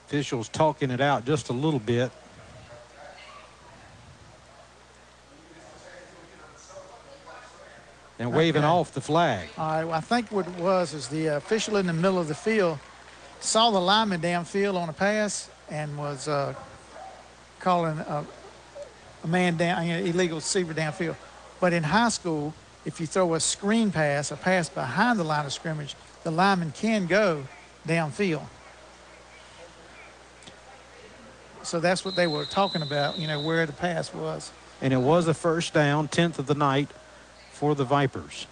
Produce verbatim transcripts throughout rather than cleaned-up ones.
Officials talking it out just a little bit. And waving Okay. off the flag. All right, well, I think what it was is the official in the middle of the field saw the lineman downfield on a pass and was uh, calling a, a man down, you know, illegal receiver downfield. But in high school, if you throw a screen pass, a pass behind the line of scrimmage, the lineman can go downfield. So that's what they were talking about, you know, where the pass was. And it was a first down, tenth of the night for the Vipers.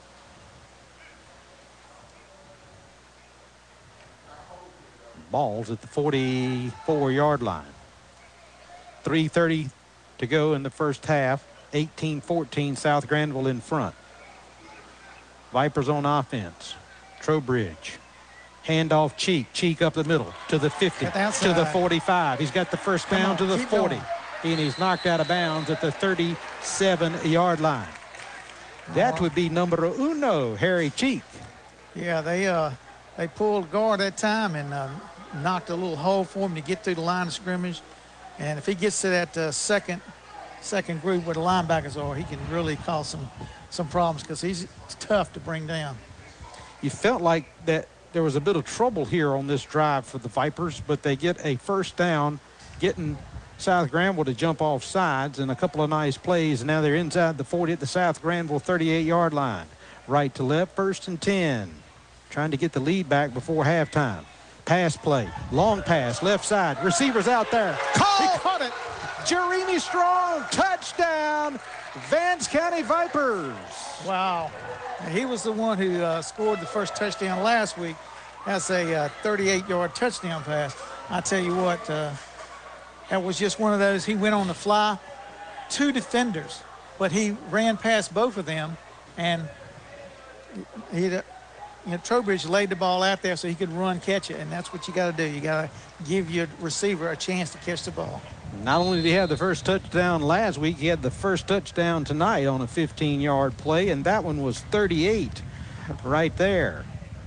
Ball's at the forty-four-yard line. three thirty to go in the first half. eighteen fourteen, South Granville in front. Vipers on offense. Trowbridge. Handoff Cheek. Cheek up the middle to the fifty, to the forty-five. He's got the first down on, to the forty. Going. And he's knocked out of bounds at the thirty-seven-yard line. That would be number uno, Harry Cheek. Yeah, they uh, they pulled guard that time and uh, knocked a little hole for him to get through the line of scrimmage. And if he gets to that uh, second second group where the linebackers are, he can really cause some, some problems because he's tough to bring down. You felt like that there was a bit of trouble here on this drive for the Vipers, but they get a first down, getting South Granville to jump off sides and a couple of nice plays. And now they're inside the forty at the South Granville thirty-eight-yard line. Right to left, first and ten. Trying to get the lead back before halftime. Pass play, long pass, left side. Receivers out there. Call! He caught it. Jeremy Strong, touchdown, Vance County Vipers. Wow. He was the one who uh, scored the first touchdown last week. That's a uh, thirty-eight-yard touchdown pass. I tell you what, uh, that was just one of those. He went on the fly, two defenders, but he ran past both of them, and he, you know, Trowbridge laid the ball out there so he could run, catch it, and that's what you got to do. You got to give your receiver a chance to catch the ball. Not only did he have the first touchdown last week, he had the first touchdown tonight on a fifteen-yard play, and that one was thirty-eight right there.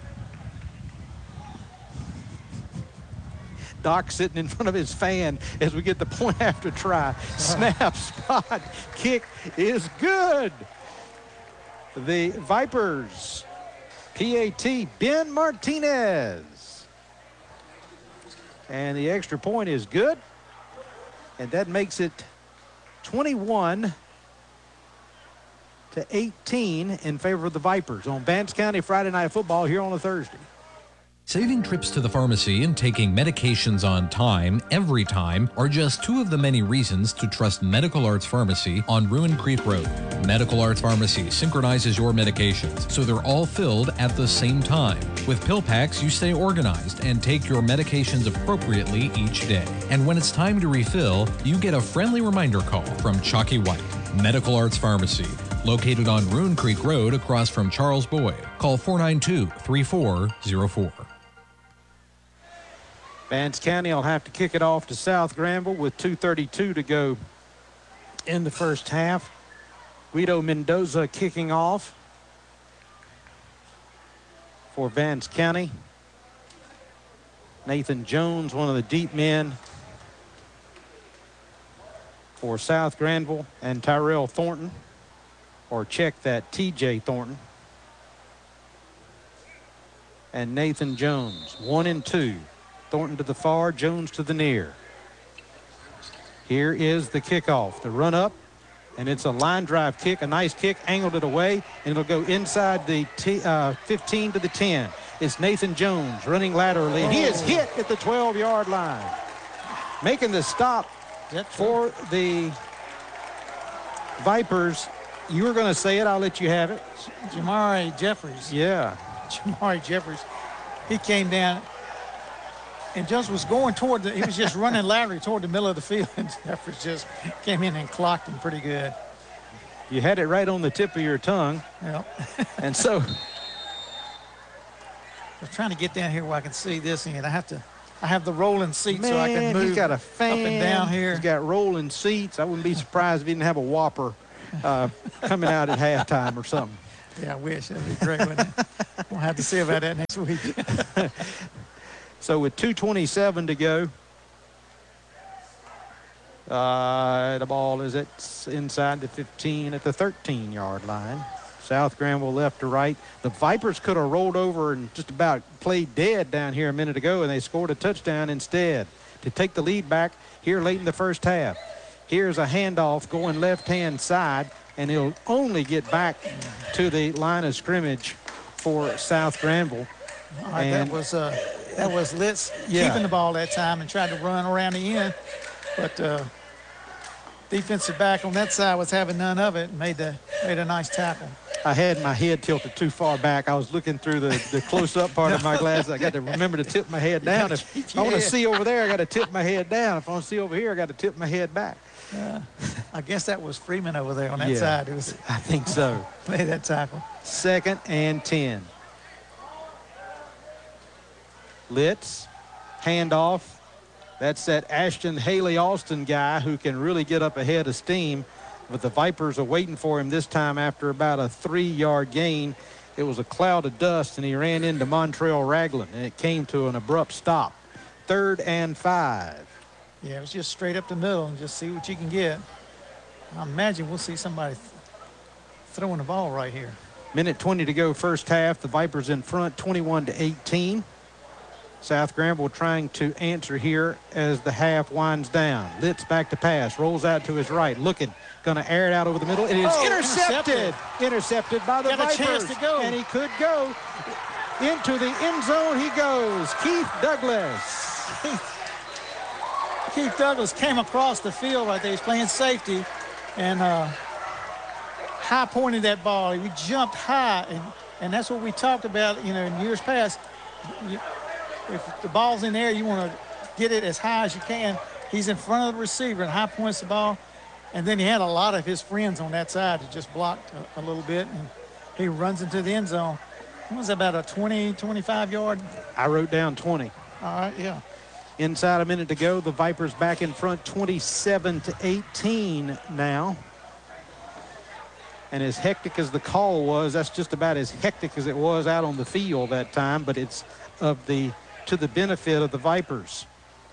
Doc sitting in front of his fan as we get the point after try. Snap, spot, kick is good. The Vipers, P A T, Ben Martinez. And the extra point is good. And that makes it twenty-one to eighteen in favor of the Vipers on Vance County Friday Night Football here on a Thursday. Saving trips to the pharmacy and taking medications on time, every time, are just two of the many reasons to trust Medical Arts Pharmacy on Ruin Creek Road. Medical Arts Pharmacy synchronizes your medications so they're all filled at the same time. With pill packs, you stay organized and take your medications appropriately each day. And when it's time to refill, you get a friendly reminder call from Chalky White. Medical Arts Pharmacy, located on Ruin Creek Road across from Charles Boyd. Call four nine two, three four zero four. Vance County will have to kick it off to South Granville with two thirty-two to go in the first half. Guido Mendoza kicking off for Vance County. Nathan Jones, one of the deep men for South Granville, and Tyrell Thornton, or check that, T J Thornton. And Nathan Jones, one and two. Thornton to the far, Jones to the near. Here is the kickoff, the run up, and it's a line drive kick, a nice kick, angled it away, and it'll go inside the t uh, fifteen to the ten. It's Nathan Jones running laterally, and he is hit at the twelve-yard line. Making the stop for the Vipers. You were going to say it, I'll let you have it. Jamari Jeffries. Yeah. Jamari Jeffries. He came down and just was going toward the, he was just running laterally toward the middle of the field, and Jeffries just came in and clocked him pretty good. You had it right on the tip of your tongue. Yep. And so. I'm trying to get down here where I can see this, and I have to, I have the rolling seat Man, so I can move he's got a fan, up and down here. He's got rolling seats. I wouldn't be surprised if he didn't have a Whopper uh, coming out at halftime or something. Yeah, I wish. That'd be great, wouldn't it? We'll have to see about that next week. So with two twenty-seven to go Uh, the ball is at inside the fifteen at the thirteen-yard line. South Granville left to right. The Vipers could have rolled over and just about played dead down here a minute ago, and they scored a touchdown instead to take the lead back here late in the first half. Here's a handoff going left-hand side, and he'll only get back to the line of scrimmage for South Granville. All right, that was uh, that was Litz Yeah. keeping the ball that time and tried to run around the end, but uh, defensive back on that side was having none of it and made the made a nice tackle. I had my head tilted too far back. I was looking through the, the close-up part of my glasses. I got to remember to tip my head down. If I want to Yeah. see over there, I got to tip my head down. If I want to see over here, I got to tip my head back. Uh, I guess that was Freeman over there on that Yeah. side. It was I think so. made that tackle. Second and ten. Litz, handoff. That's that Ashton Haley Austin guy who can really get up ahead of steam. But the Vipers are waiting for him this time after about a three-yard gain. It was a cloud of dust, and he ran into Montrell Ragland, and it came to an abrupt stop. Third and five. Yeah, it was just straight up the middle and just see what you can get. I imagine we'll see somebody th- throwing the ball right here. Minute twenty to go first half. The Vipers in front twenty-one to eighteen. South Granville trying to answer here as the half winds down. Litz back to pass, rolls out to his right, looking, going to air it out over the middle. It is Oh, intercepted. intercepted. Intercepted by the Got a Vipers. chance to go. And he could go. Into the end zone he goes. Keith Douglas. Keith Douglas came across the field right there. He's playing safety and uh, high pointed that ball. He jumped high, and, and that's what we talked about, you know, in years past. You, if the ball's in there, you want to get it as high as you can. He's in front of the receiver and high points the ball. And then he had a lot of his friends on that side that just blocked a, a little bit, and he runs into the end zone. It was about a twenty, twenty-five yard. I wrote down twenty. All right, yeah. Inside a minute to go, the Vipers back in front twenty-seven to eighteen now. And as hectic as the call was, that's just about as hectic as it was out on the field that time, but it's of the to the benefit of the Vipers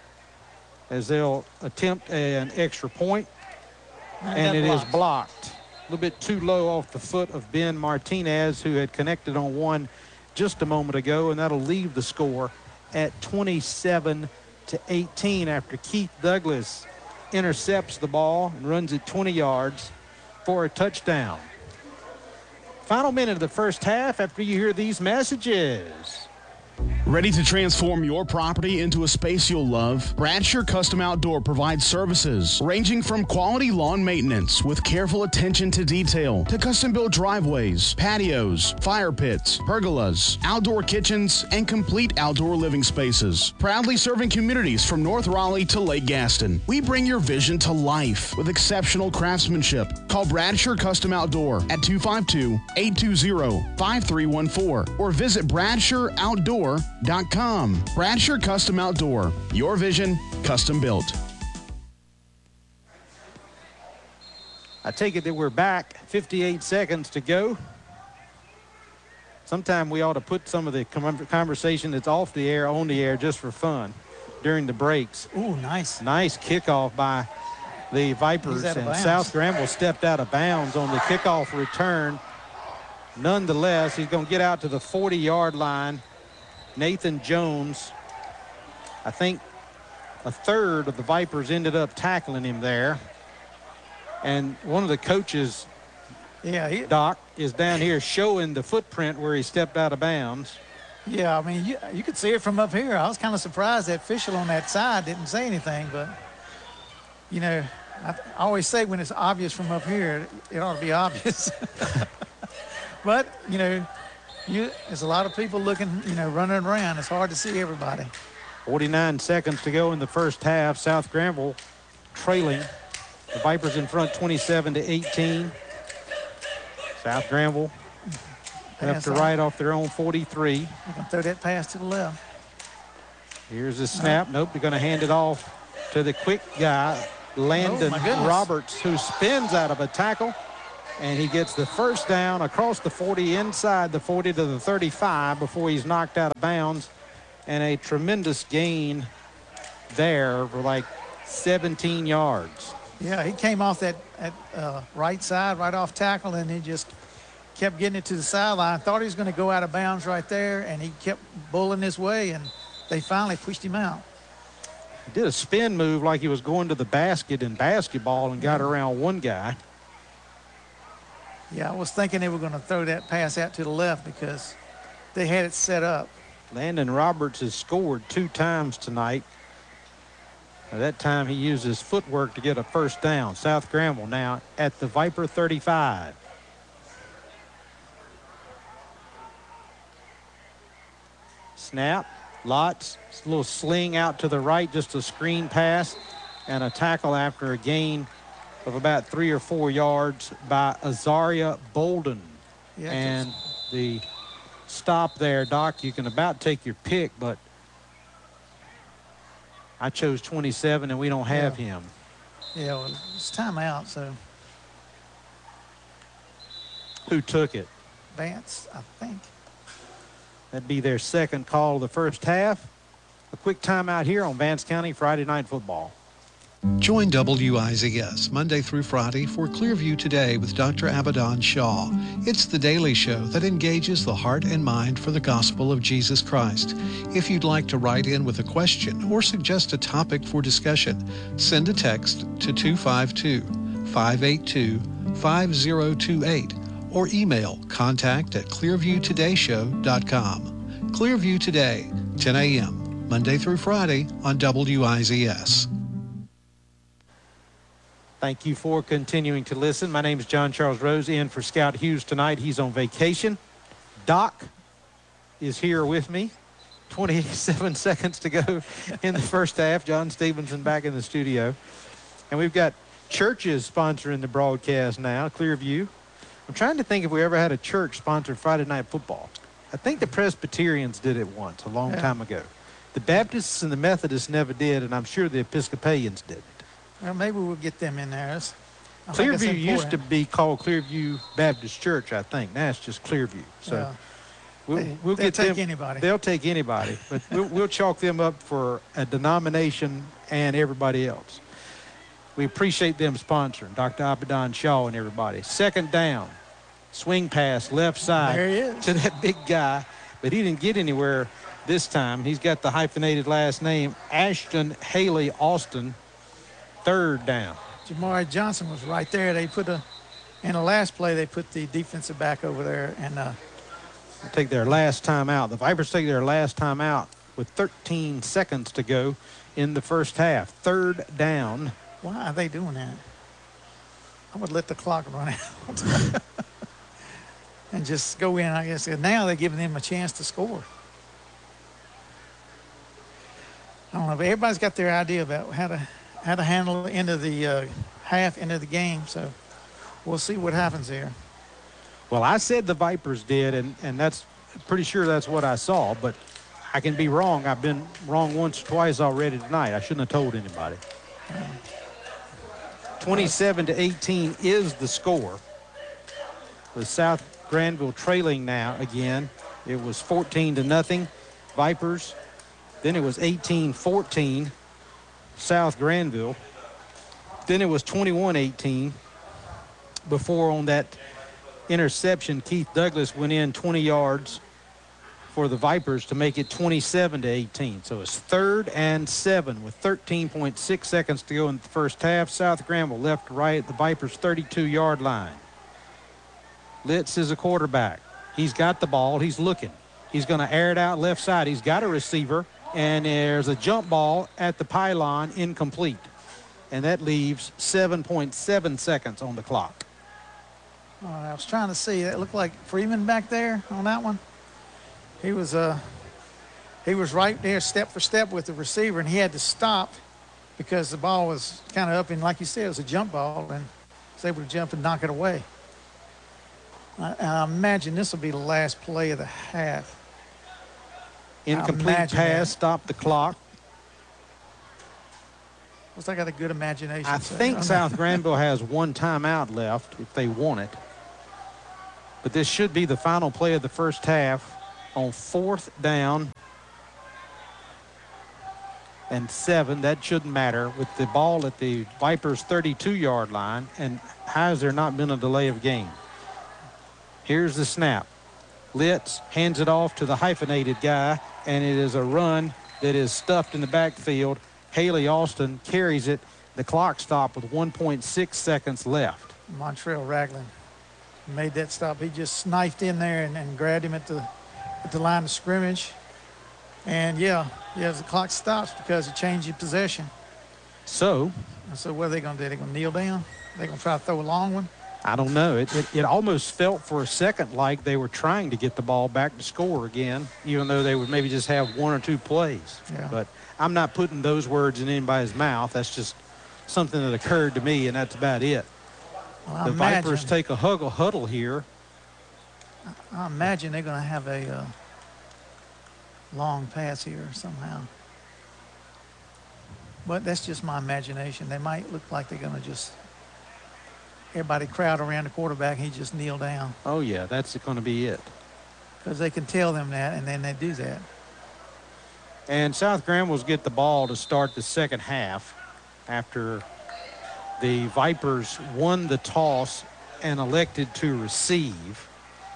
as they'll attempt an extra point, and it is blocked. A little bit too low off the foot of Ben Martinez, who had connected on one just a moment ago, and that'll leave the score at twenty-seven to eighteen after Keith Douglas intercepts the ball and runs it twenty yards for a touchdown. Final minute of the first half after you hear these messages. Ready to transform your property into a space you'll love? Bradshaw Custom Outdoor provides services ranging from quality lawn maintenance with careful attention to detail to custom-built driveways, patios, fire pits, pergolas, outdoor kitchens, and complete outdoor living spaces. Proudly serving communities from North Raleigh to Lake Gaston, we bring your vision to life with exceptional craftsmanship. Call Bradshaw Custom Outdoor at two five two, eight two zero, five three one four or visit bradshaw outdoor dot com. Bradshaw Custom Outdoor. Your vision, custom built. I take it that we're back. fifty-eight seconds to go. Sometime we ought to put some of the conversation that's off the air on the air just for fun during the breaks. Ooh, nice. Nice kickoff by the Vipers, He's out of and bounds. South Granville stepped out of bounds on the kickoff return. Nonetheless, he's going to get out to the forty-yard line. Nathan Jones, I think a third of the Vipers ended up tackling him there. And one of the coaches, Yeah, he, Doc, is down here showing the footprint where he stepped out of bounds. yeah. I mean, you, you could see it from up here. I was kind of surprised that official on that side didn't say anything, but you know, I, I always say when it's obvious from up here, it, it ought to be obvious. But you know, you there's a lot of people looking, you know, running around. It's hard to see everybody. forty-nine seconds to go in the first half. South Granville trailing. The Vipers in front twenty-seven to eighteen. South Granville left Pass to off. right off their own forty-three. You can throw that pass to the left. Here's the snap. Nope, they're going to hand it off to the quick guy, Landon Oh, my goodness. Roberts, who spins out of a tackle. And he gets the first down across the forty, inside the forty to the thirty-five before he's knocked out of bounds. And a tremendous gain there for like seventeen yards. Yeah, he came off that, that uh, right side, right off tackle, and he just kept getting it to the sideline. Thought he was going to go out of bounds right there, and he kept bulling his way, and they finally pushed him out. He did a spin move like he was going to the basket in basketball and got around one guy. Yeah, I was thinking they were going to throw that pass out to the left because they had it set up. Landon Roberts has scored two times tonight. At that time, he used his footwork to get a first down. South Granville now at the Viper thirty-five. Snap. Lots. A little sling out to the right, just a screen pass, and a tackle after a gain of about three or four yards by Azaria Bolden. Yeah, and the stop there, Doc, you can about take your pick, but I chose twenty-seven, and we don't have Yeah. him. Yeah, well, it's timeout, so Who took it? Vance, I think. That'd be their second call of the first half. A quick timeout here on Vance County Friday Night Football. Join W I Z S Monday through Friday for Clearview Today with Doctor Abaddon Shaw. It's the daily show that engages the heart and mind for the gospel of Jesus Christ. If you'd like to write in with a question or suggest a topic for discussion, send a text to two five two, five eight two, five zero two eight or email contact at clearview today show dot com. Clearview Today, ten a.m., Monday through Friday on W I Z S. Thank you for continuing to listen. My name is John Charles Rose, in for Scout Hughes tonight. He's on vacation. Doc is here with me. twenty-seven seconds to go in the first half. John Stevenson back in the studio. And we've got churches sponsoring the broadcast now, Clearview. I'm trying to think if we ever had a church sponsor Friday Night Football. I think the Presbyterians did it once, a long Yeah. time ago. The Baptists and the Methodists never did, and I'm sure the Episcopalians didn't. Well, maybe we'll get them in there. It's, I think it's Clearview used to important. be called Clearview Baptist Church, I think. Now it's just Clearview. So Yeah. we'll, They- we'll they'll get take them. anybody. They'll take anybody, but we'll, we'll chalk them up for a denomination and everybody else. We appreciate them sponsoring, Doctor Abaddon Shaw and everybody. Second down, swing pass left side There he is. to that big guy, but he didn't get anywhere this time. He's got the hyphenated last name, Ashton Haley Austin. Third down. Jamari Johnson was right there. They put a, in the last play, they put the defensive back over there, and uh, Take their last time out. The Vipers take their last time out with thirteen seconds to go in the first half. Third down. why are they doing that? I would let the clock run out and just go in, I guess. And now they're giving them a chance to score. I don't know, but everybody's got their idea about how to how to handle the end of the uh, half, end of the game. So we'll see what happens there. Well, I said the Vipers did, and, and that's pretty sure that's what I saw, but I can be wrong. I've been wrong once or twice already tonight. I shouldn't have told anybody. twenty-seven to eighteen is the score. With South Granville trailing now again. It was fourteen to nothing, Vipers. Then it was eighteen fourteen, South Granville. Then it was twenty-one eighteen. Before on that interception, Keith Douglas went in twenty yards for the Vipers to make it twenty-seven to eighteen. So it's third and seven with thirteen point six seconds to go in the first half. South Granville left to right at the Vipers' thirty-two yard line. Litz is a quarterback. He's got the ball. He's looking. He's going to air it out left side. He's got a receiver, and there's a jump ball at the pylon, incomplete. And that leaves seven point seven seconds on the clock. All right, I was trying to see. That looked like Freeman back there on that one. He was uh, he was right there step for step with the receiver, and he had to stop because the ball was kind of up, and like you said, it was a jump ball, and was able to jump and knock it away. I, I imagine this will be the last play of the half. Incomplete imagine pass, that. stop the clock. Looks like I got a good imagination. I so think I'm South not- Granville has one timeout left if they want it. But this should be the final play of the first half on fourth down and seven. That shouldn't matter with the ball at the Vipers' thirty-two-yard line. And has there not been a delay of game? Here's the snap. Litz hands it off to the hyphenated guy, and it is a run that is stuffed in the backfield. Haley Austin carries it. The clock stopped with one point six seconds left. Montrell Ragland made that stop. He just sniped in there and, and grabbed him at the at the line of scrimmage. And yeah, yeah, the clock stops because it changed your possession. So, and so what are they going to do? They're going to kneel down? They're going to try to throw a long one? I don't know. It, it it almost felt for a second like they were trying to get the ball back to score again, even though they would maybe just have one or two plays. Yeah. But I'm not putting those words in anybody's mouth. That's just something that occurred to me, and that's about it. Well, the imagine, Vipers take a huggle huddle here. I imagine they're going to have a uh, long pass here somehow. But that's just my imagination. They might look like they're going to just everybody crowd around the quarterback and he just kneel down. Oh, yeah, that's going to be it. Because they can tell them that, and then they do that. And South Granville's get the ball to start the second half after the Vipers won the toss and elected to receive.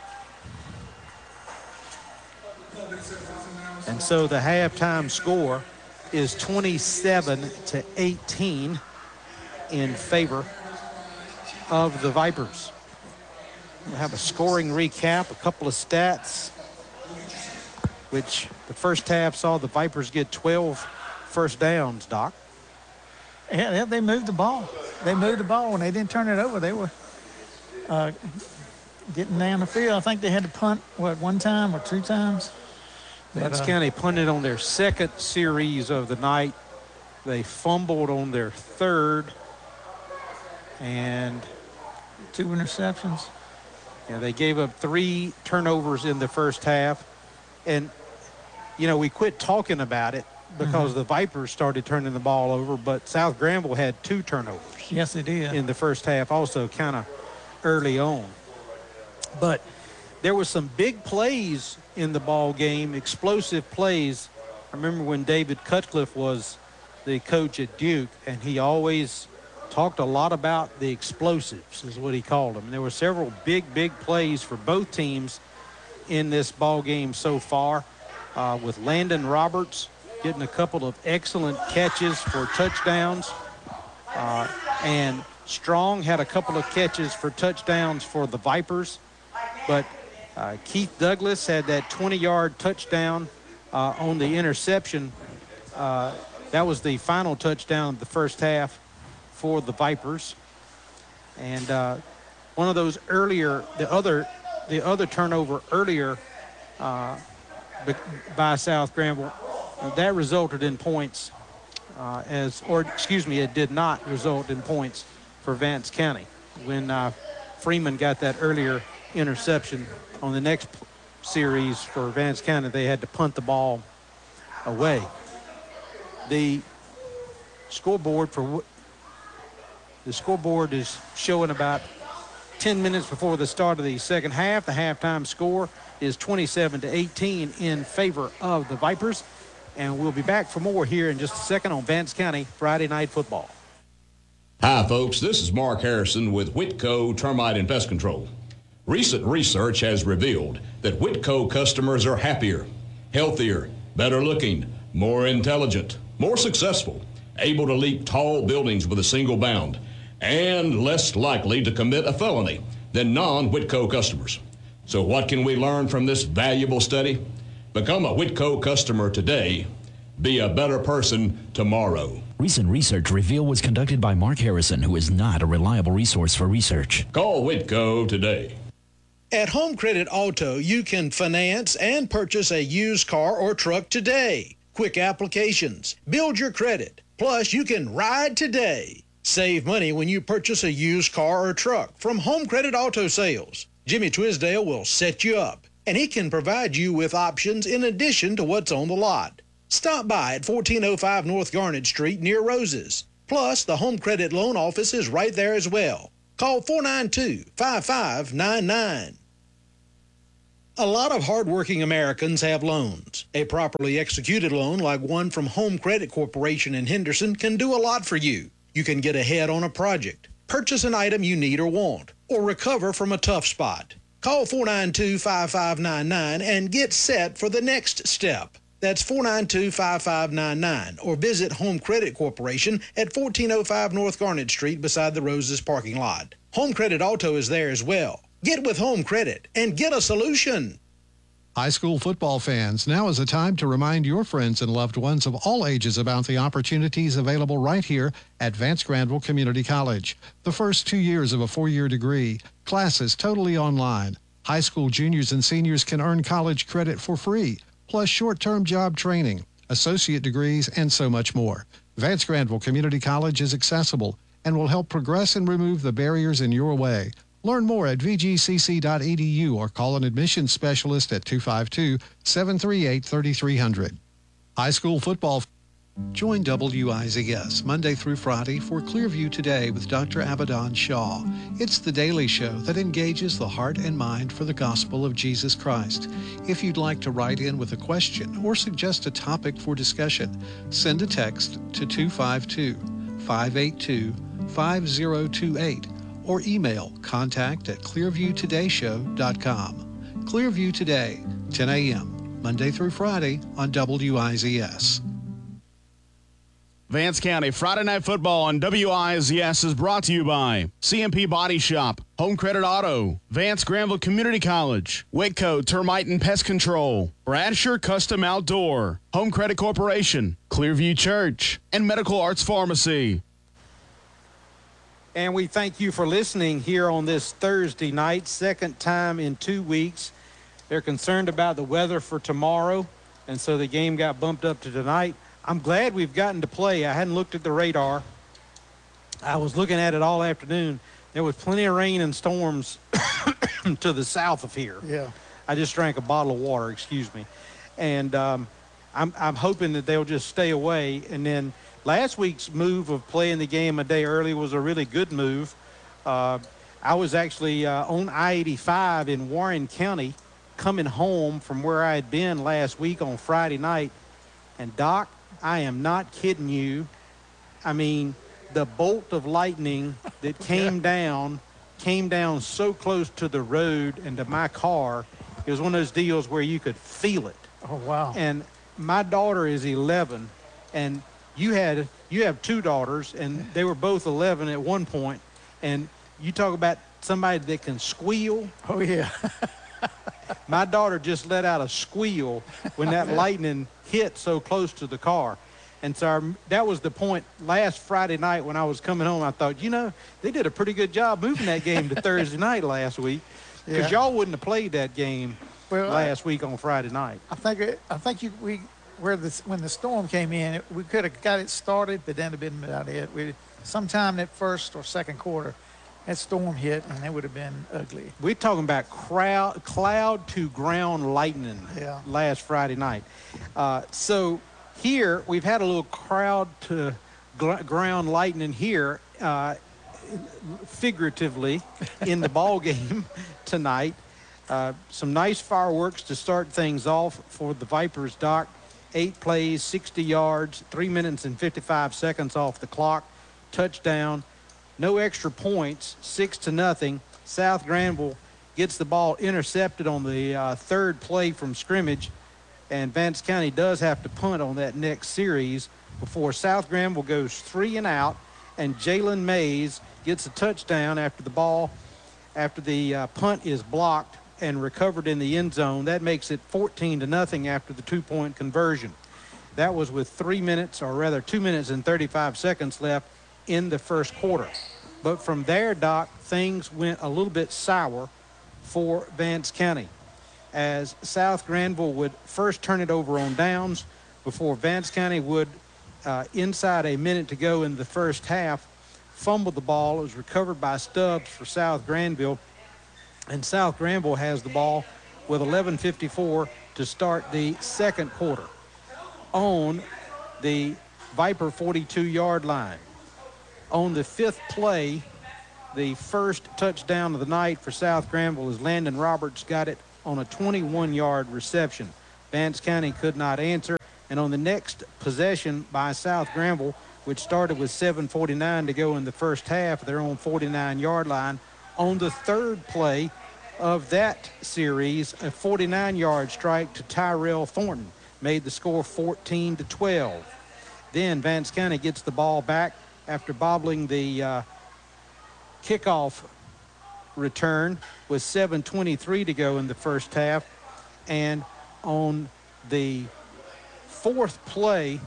And so the halftime score is twenty-seven to eighteen in favor of the Vipers. We'll have a scoring recap, a couple of stats, which the first half saw the Vipers get twelve first downs, Doc. Yeah, they moved the ball. They moved the ball. When they didn't turn it over, they were uh, getting down the field. I think they had to punt, what, one time or two times? Vance uh, County punted on their second series of the night. They fumbled on their third. And two interceptions. Yeah, they gave up three turnovers in the first half. And, you know, we quit talking about it because mm-hmm. the Vipers started turning the ball over, but South Granville had two turnovers. Yes, they did. In the first half also kind of early on. But there were some big plays in the ball game, explosive plays. I remember when David Cutcliffe was the coach at Duke, and he always talked a lot about the explosives is what he called them. And there were several big, big plays for both teams in this ball game so far, uh, with Landon Roberts getting a couple of excellent catches for touchdowns. Uh, and Strong had a couple of catches for touchdowns for the Vipers. But uh, Keith Douglas had that twenty-yard touchdown uh, on the interception. Uh, that was the final touchdown of the first half for the Vipers. And uh, one of those earlier, the other, the other turnover earlier uh, by South Granville, uh, that resulted in points uh, as, or excuse me, it did not result in points for Vance County. When uh, Freeman got that earlier interception on the next series for Vance County, they had to punt the ball away. The scoreboard for the scoreboard is showing about ten minutes before the start of the second half. The halftime score is twenty-seven to eighteen in favor of the Vipers. And we'll be back for more here in just a second on Vance County Friday Night Football. Hi, folks. This is Mark Harrison with Whitco Termite and Pest Control. Recent research has revealed that Whitco customers are happier, healthier, better looking, more intelligent, more successful, able to leap tall buildings with a single bound, and less likely to commit a felony than non-Whitco customers. So what can we learn from this valuable study? Become a Whitco customer today. Be a better person tomorrow. Recent research revealed was conducted by Mark Harrison, who is not a reliable resource for research. Call Whitco today. At Home Credit Auto, you can finance and purchase a used car or truck today. Quick applications, build your credit, plus you can ride today. Save money when you purchase a used car or truck from Home Credit Auto Sales. Jimmy Twisdale will set you up, and he can provide you with options in addition to what's on the lot. Stop by at fourteen oh five North Garnet Street near Roses. Plus, the Home Credit Loan Office is right there as well. Call four nine two, five five nine nine. A lot of hardworking Americans have loans. A properly executed loan like one from Home Credit Corporation in Henderson can do a lot for you. You can get ahead on a project, purchase an item you need or want, or recover from a tough spot. Call four nine two, five five nine nine and get set for the next step. That's four nine two, five five nine nine, or visit Home Credit Corporation at fourteen oh five North Garnet Street beside the Roses parking lot. Home Credit Auto is there as well. Get with Home Credit and get a solution. High school football fans, now is a time to remind your friends and loved ones of all ages about the opportunities available right here at Vance Granville Community College. The first two years of a four-year degree, classes totally online. High school juniors and seniors can earn college credit for free, plus short-term job training, associate degrees, and so much more. Vance Granville Community College is accessible and will help progress and remove the barriers in your way. Learn more at v g c c dot e d u or call an admissions specialist at two five two, seven three eight, three three zero zero. High school football. Join W I Z S Monday through Friday for Clearview Today with Doctor Abaddon Shaw. It's the daily show that engages the heart and mind for the gospel of Jesus Christ. If you'd like to write in with a question or suggest a topic for discussion, send a text to two five two, five eight two, five zero two eight or email contact at clearview today show dot com. Clearview Today, ten a.m., Monday through Friday on W I Z S. Vance County Friday Night Football on W I Z S is brought to you by C M P Body Shop, Home Credit Auto, Vance Granville Community College, Whitco Termite and Pest Control, Bradshaw Custom Outdoor, Home Credit Corporation, Clearview Church, and Medical Arts Pharmacy. And we thank you for listening here on this Thursday night, second time in two weeks. They're concerned about the weather for tomorrow, and so the game got bumped up to tonight. I'm glad we've gotten to play. I hadn't looked at the radar. I was looking at it all afternoon. There was plenty of rain and storms to the south of here. Yeah. I just drank a bottle of water, excuse me. And um, I'm, I'm hoping that they'll just stay away. And then last week's move of playing the game a day early was a really good move. Uh, I was actually uh, on I eighty-five in Warren County coming home from where I had been last week on Friday night. And, Doc, I am not kidding you. I mean, the bolt of lightning that came down, came down so close to the road and to my car. It was one of those deals where you could feel it. Oh, wow. And my daughter is eleven, and you had you have two daughters, and they were both eleven at one point. And you talk about somebody that can squeal. Oh, yeah. My daughter just let out a squeal when that lightning hit so close to the car. And so our, that was the point last Friday night when I was coming home. I thought, you know, they did a pretty good job moving that game to Thursday night last week, because Yeah. y'all wouldn't have played that game Well, last week on Friday night. I think it, I think you, we where this when the storm came in, it, we could have got it started, but then it been about it. We sometime that first or second quarter, that storm hit, and it would have been ugly. We're talking about crowd, cloud to ground lightning Yeah. last Friday night. Uh, so here we've had a little crowd to gr- ground lightning here, uh, figuratively, in the ball game tonight. Uh, some nice fireworks to start things off for the Vipers, Doc. Eight plays, sixty yards, three minutes and fifty-five seconds off the clock, touchdown. No extra points, six to nothing. South Granville gets the ball intercepted on the uh, third play from scrimmage, and Vance County does have to punt on that next series before South Granville goes three and out, and Jalen Mays gets a touchdown after the ball, after the uh, punt is blocked and recovered in the end zone. That makes it fourteen to nothing after the two-point conversion. That was with three minutes, or rather two minutes and thirty-five seconds left in the first quarter. But from there, Doc, things went a little bit sour for Vance County, as South Granville would first turn it over on downs before Vance County would, uh, inside a minute to go in the first half, fumble the ball. It was recovered by Stubbs for South Granville, and South Granville has the ball with eleven fifty-four to start the second quarter on the Viper forty-two-yard line. On the fifth play, the first touchdown of the night for South Granville, as Landon Roberts got it on a twenty-one-yard reception. Vance County could not answer. And on the next possession by South Granville, which started with seven forty-nine to go in the first half, their own forty-nine-yard line, on the third play of that series, a forty-nine-yard strike to Tyrell Thornton made the score fourteen to twelve. Then Vance County gets the ball back after bobbling the uh, kickoff return with seven twenty-three to go in the first half. And on the fourth play,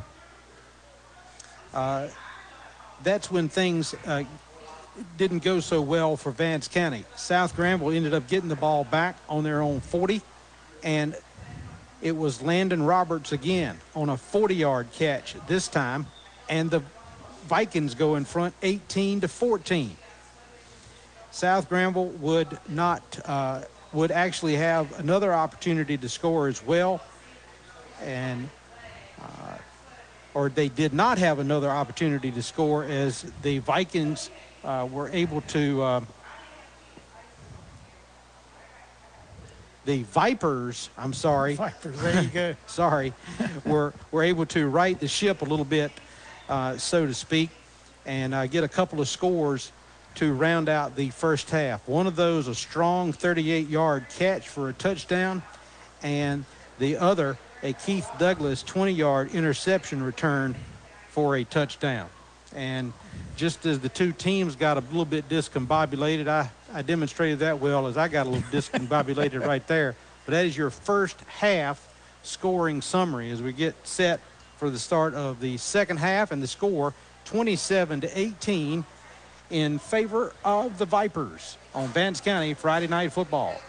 uh, that's when things uh, didn't go so well for Vance County. South Granville ended up getting the ball back on their own forty, and it was Landon Roberts again on a forty-yard catch this time, and the Vikings go in front eighteen to fourteen. South Granville would not, uh, would actually have another opportunity to score as well, and uh, or they did not have another opportunity to score as the Vikings uh, were able to, uh, the Vipers, I'm sorry. Vipers, there you go. sorry, were, were able to right the ship a little bit, uh, so to speak, and uh, get a couple of scores to round out the first half. One of those, a strong thirty-eight-yard catch for a touchdown, and the other, a Keith Douglas twenty-yard interception return for a touchdown. And just as the two teams got a little bit discombobulated, I, I demonstrated that well as I got a little discombobulated right there. But that is your first half scoring summary as we get set for the start of the second half, and the score twenty-seven to eighteen in favor of the Vipers on Vance County Friday Night Football.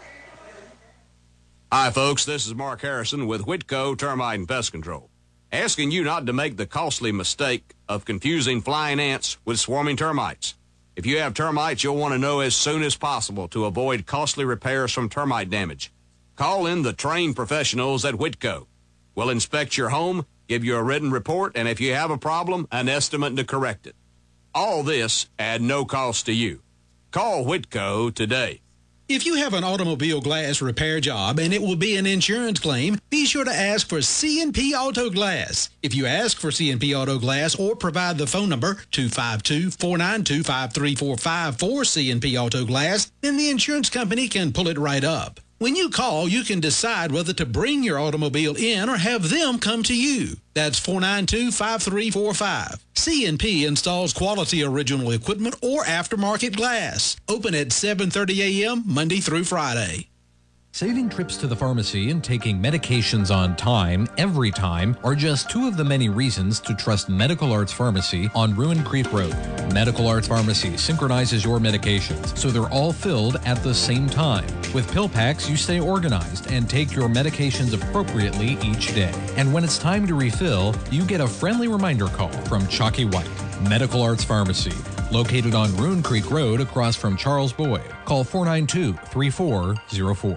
Hi, folks. This is Mark Harrison with Whitco Termite and Pest Control, asking you not to make the costly mistake of confusing flying ants with swarming termites. If you have termites, you'll want to know as soon as possible to avoid costly repairs from termite damage. Call in the trained professionals at Whitco. We'll inspect your home, give you a written report, and if you have a problem, an estimate to correct it. All this at no cost to you. Call Whitco today. If you have an automobile glass repair job and it will be an insurance claim, be sure to ask for C and P Auto Glass. If you ask for C and P Auto Glass or provide the phone number two five two, four nine two, five three four five for C and P Auto Glass, then the insurance company can pull it right up. When you call, you can decide whether to bring your automobile in or have them come to you. That's four nine two, five three four five. C and P installs quality original equipment or aftermarket glass. Open at seven thirty a.m. Monday through Friday. Saving trips to the pharmacy and taking medications on time, every time, are just two of the many reasons to trust Medical Arts Pharmacy on Ruin Creek Road. Medical Arts Pharmacy synchronizes your medications so they're all filled at the same time. With pill packs, you stay organized and take your medications appropriately each day. And when it's time to refill, you get a friendly reminder call from Chalky White. Medical Arts Pharmacy, located on Ruin Creek Road across from Charles Boyd. Call four nine two, three four zero four.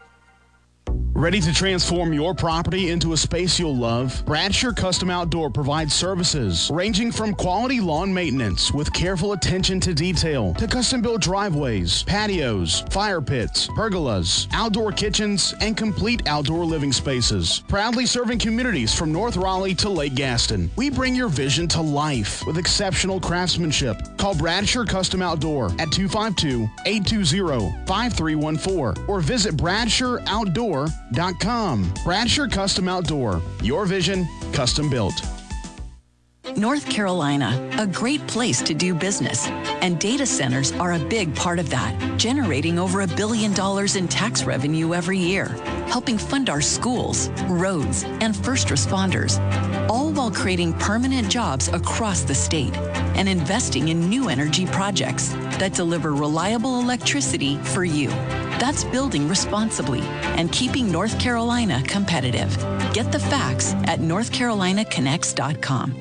Ready to transform your property into a space you'll love? Bradshaw Custom Outdoor provides services ranging from quality lawn maintenance with careful attention to detail to custom-built driveways, patios, fire pits, pergolas, outdoor kitchens, and complete outdoor living spaces. Proudly serving communities from North Raleigh to Lake Gaston, we bring your vision to life with exceptional craftsmanship. Call Bradshaw Custom Outdoor at two five two, eight two zero, five three one four or visit bradshaw outdoor dot com. Bradshaw Custom Outdoor. Your vision, custom built. North Carolina, a great place to do business, and data centers are a big part of that, generating over a billion dollars in tax revenue every year, helping fund our schools, roads, and first responders, all while creating permanent jobs across the state and investing in new energy projects that deliver reliable electricity for you. That's building responsibly and keeping North Carolina competitive. Get the facts at north carolina connects dot com.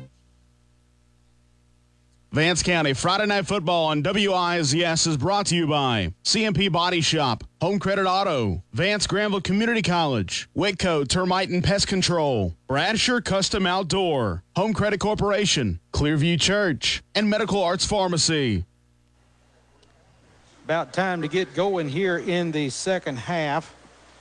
Vance County Friday Night Football on W I Z S is brought to you by C and P Body Shop, Home Credit Auto, Vance Granville Community College, Whitco Termite and Pest Control, Bradshaw Custom Outdoor, Home Credit Corporation, Clearview Church, and Medical Arts Pharmacy. About time to get going here in the second half.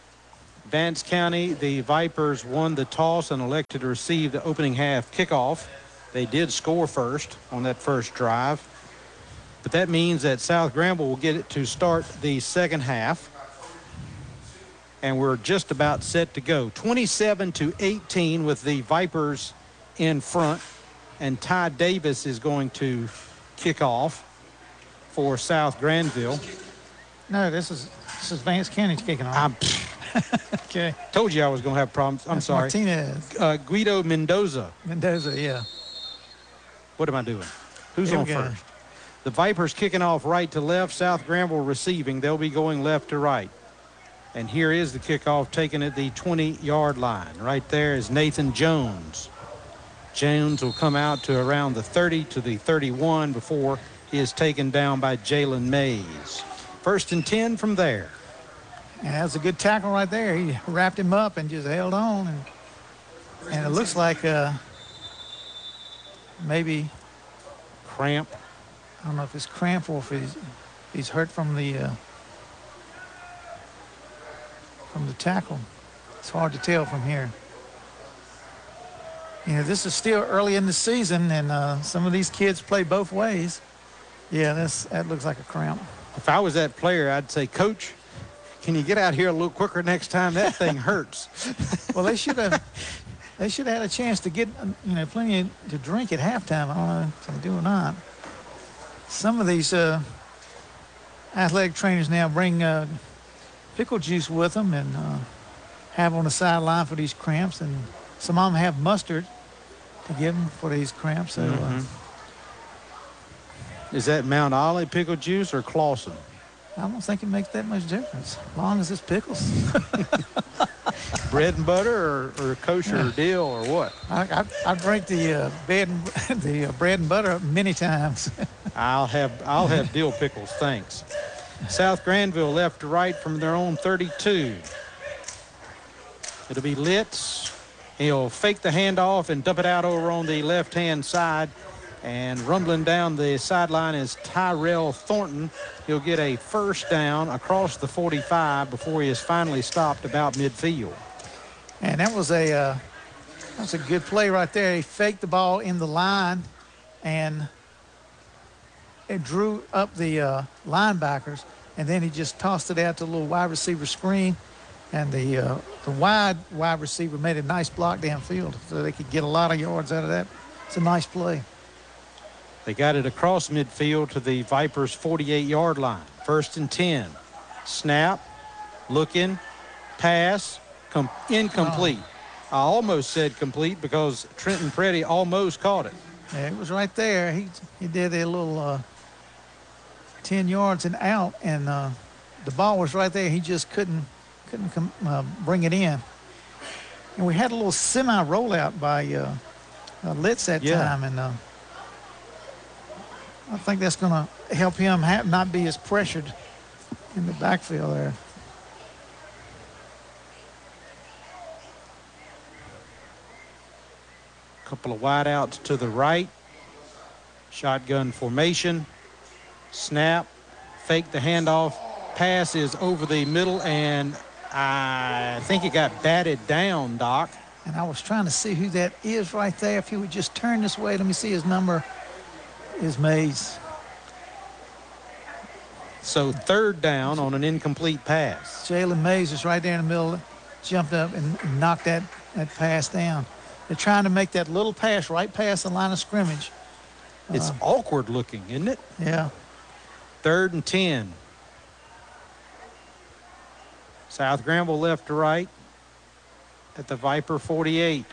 Vance County, the Vipers won the toss and elected to receive the opening half kickoff. They did score first on that first drive. But that means that South Granville will get it to start the second half. And we're just about set to go. twenty-seven to eighteen with the Vipers in front. And Ty Davis is going to kick off for South Granville. No, this is this is Vance County kicking off. I'm, okay. Told you I was going to have problems. I'm That's sorry. Martinez. Uh, Guido Mendoza. Mendoza, yeah. What am I doing? Who's Here on we go. first? The Vipers kicking off right to left. South Granville receiving. They'll be going left to right. And here is the kickoff taken at the twenty-yard line. Right there is Nathan Jones. Jones will come out to around the thirty to the thirty-one before he is taken down by Jalen Mays. First and ten from there. And that's a good tackle right there. He wrapped him up and just held on. And, and it looks like uh, maybe, Cramp. I don't know if it's cramp or if he's, he's hurt from the uh, from the tackle. It's hard to tell from here. You know, this is still early in the season, and uh, some of these kids play both ways. Yeah, that's, that looks like a cramp. If I was that player, I'd say, Coach, can you get out here a little quicker next time? That thing hurts. Well, they should have they should have had a chance to get, you know, plenty to drink at halftime. I don't know if they do or not. Some of these uh, athletic trainers now bring uh, pickle juice with them and uh, have on the sideline for these cramps, and some of them have mustard to give them for these cramps. So, Mm-hmm. uh, Is that Mount Olive pickle juice or Clausen? I don't think it makes that much difference, as long as it's pickles. Bread and butter or, or kosher Yeah. deal or what? I, I, I drink the uh, bread and the uh, bread and butter many times. I'll have I'll have dill pickles, thanks. South Granville left to right from their own thirty-two. It'll be Litz. He'll fake the handoff and dump it out over on the left-hand side. And rumbling down the sideline is Tyrell Thornton. He'll get a first down across the forty-five before he is finally stopped about midfield. And that was a uh, that's a good play right there. He faked the ball in the line, and it drew up the uh, linebackers, and then he just tossed it out to a little wide receiver screen, and the uh, the wide wide receiver made a nice block downfield, so they could get a lot of yards out of that. It's a nice play. They got it across midfield to the Vipers' forty-eight-yard line. First and ten. Snap, looking, pass, com- incomplete. I almost said complete because Trenton Preddy almost caught it. Yeah, it was right there. He he did a little uh, ten yards and out, and uh, the ball was right there. He just couldn't couldn't com- uh, bring it in. And we had a little semi rollout by uh, uh, Litz that Yeah. time, and uh, I think that's going to help him have, not be as pressured in the backfield there. Couple of wideouts to the right. Shotgun formation. Snap. Fake the handoff. Pass is over the middle, and I think it got batted down, Doc. And I was trying to see who that is right there. If he would just turn this way, let me see his number. Is Mays. So third down on an incomplete pass. Jalen Mays is right there in the middle, jumped up and knocked that, that pass down. They're trying to make that little pass right past the line of scrimmage. It's Uh, awkward looking, isn't it? Yeah. Third and ten. South Granville left to right at the Viper forty-eight.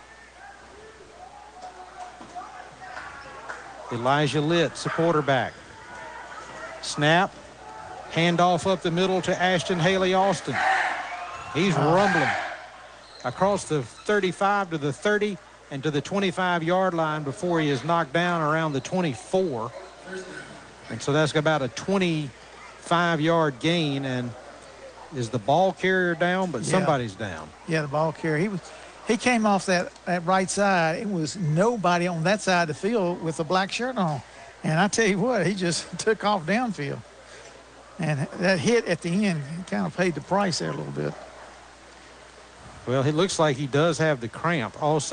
Elijah Litz, the quarterback. Snap. Handoff up the middle to Ashton Haley Austin. He's rumbling across the thirty-five to the thirty and to the twenty-five-yard line before he is knocked down around the twenty-four. And so that's about a twenty-five-yard gain. And is the ball carrier down? But Yeah. somebody's down. Yeah, the ball carrier. He was, he came off that, that right side. It was nobody on that side of the field with a black shirt on. And I tell you what, he just took off downfield. And that hit at the end kind of paid the price there a little bit. Well, it looks like he does have the cramp also.